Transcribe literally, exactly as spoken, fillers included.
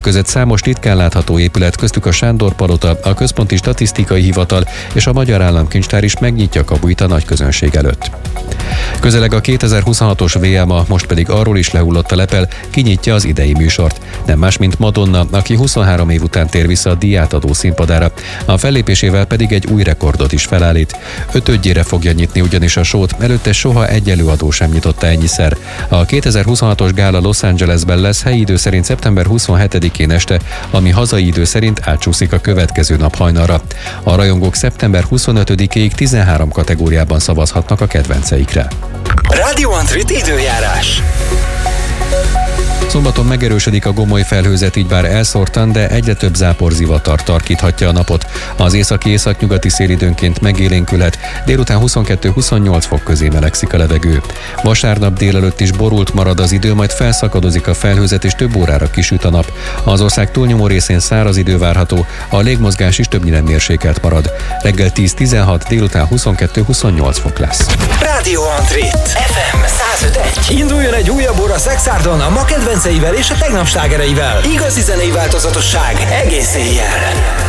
között számos ritkán látható épület, köztük a Sándor Palota, a Központi Statisztikai Hivatal és a Magyar Államkincstár is megnyitja kapuit a nagy közönség előtt. Közeleg a kétezer-huszonhatos vé em, most pedig arról is lehullott a lepel, kinyitja az idei műsort. Nem más, mint Madonna, aki huszonhárom év után tér vissza a díjátadó színpadára. A fellépésével pedig egy új rekordot is felállít. Ötödjére fogja nyitni ugyanis a sót, előtte soha egy előadó sem nyitotta ennyiszer. A kétezer-huszonhatos gála Los Angelesben lesz helyi idő szerint szeptember huszonhetedikén este, ami hazai idő szerint átcsúszik a következő nap hajnalra. A rajongók szeptember huszonötödikéig tizenhárom kategóriában szavazhatnak a kedvenceikre. Radio Antrit időjárás. Szombaton megerősödik a gomoly felhőzet, így bár elszórtan, de egyre több záporzivatar tarkíthatja a napot. Az északi északnyugati szél időnként megélénkülhet, délután huszonkettő-huszonnyolc fok közé melegszik a levegő. Vasárnap délelőtt is borult marad az idő, majd felszakadozik a felhőzet és több órára kisüt a nap. Az ország túlnyomó részén száraz idő várható, a légmozgás is többnyire mérsékelt marad. Reggel tíz-tizenhat, délután huszonkettő-huszonnyolc fok lesz. Radio Antrit ef em száz öt egy. Induljon egy újabb óra Szexárdon a ma kedvenceivel és a tegnap slágereivel. Igazi zenei változatosság egész éjjel.